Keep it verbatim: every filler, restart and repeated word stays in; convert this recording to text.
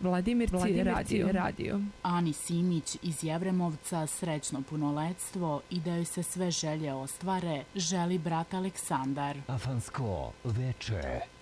Vladimirci radio. radio. Ani Simić iz Jevremovca srećno punoletstvo i da joj se sve želje ostvare želi brat Aleksandar. Afansko veče.